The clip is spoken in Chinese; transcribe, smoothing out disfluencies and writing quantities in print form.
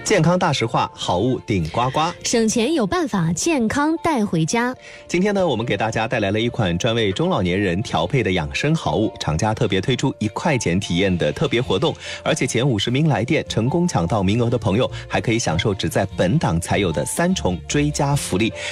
健康大实话，好物顶呱呱， 省钱有办法，健康带回家。 今天呢，我们给大家带来了一款专为中老年人调配的养生好物，厂家特别推出1块钱体验的特别活动，而且前50名来电成功抢到名额的朋友，还可以享受只在本档才有的3重追加福利。